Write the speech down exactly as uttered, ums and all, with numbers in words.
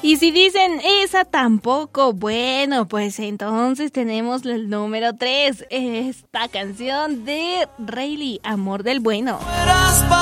Y si dicen esa tampoco, bueno, pues entonces tenemos el número tres, esta canción de Rayleigh, Amor del Bueno.